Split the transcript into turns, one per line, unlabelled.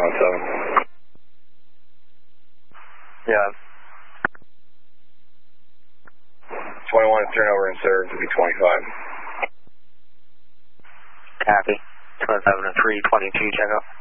317.
Yeah.
21 is turnover and serve to be 25.
Copy. 27 and 322, check out.